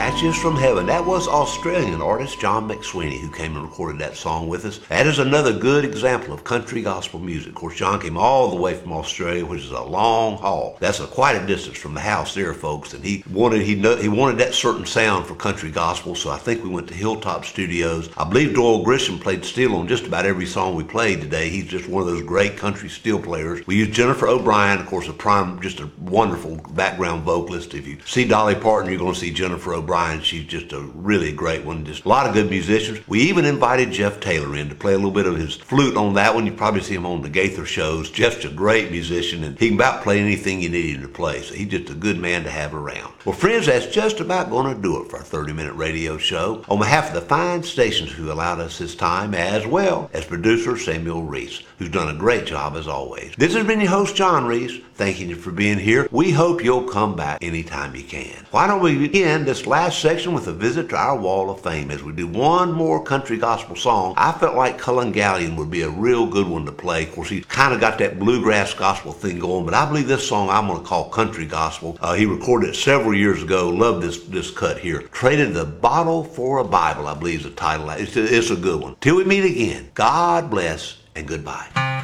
Matches from Heaven. That was Australian artist John McSweeney who came and recorded that song with us. That is another good example of country gospel music. Of course, John came all the way from Australia, which is a long haul. That's quite a distance from the house there, folks. And he wanted that certain sound for country gospel, so I think we went to Hilltop Studios. I believe Doyle Grisham played steel on just about every song we played today. He's just one of those great country steel players. We used Jennifer O'Brien, of course, just a wonderful background vocalist. If you see Dolly Parton, you're going to see Jennifer O'Brien. She's just a really great one. Just a lot of good musicians. We even invited Jeff Taylor in to play a little bit of his flute on that one. You probably see him on the Gaither shows. Jeff's a great musician, and he can about play anything you need him to play. So he's just a good man to have around. Well, friends, that's just about going to do it for our 30-minute radio show. On behalf of the fine stations who allowed us this time, as well as producer Samuel Reese, who's done a great job as always. This has been your host, John Reese, thanking you for being here. We hope you'll come back anytime you can. Why don't we begin this last section with a visit to our Wall of Fame as we do one more country gospel song. I felt like Cullen Gallion would be a real good one to play. Of course, he's kind of got that bluegrass gospel thing going, but I believe this song I'm going to call country gospel. He recorded it several years ago. Love this cut here. Traded the Bottle for a Bible, I believe is the title. It's a good one. Till we meet again, God bless and goodbye.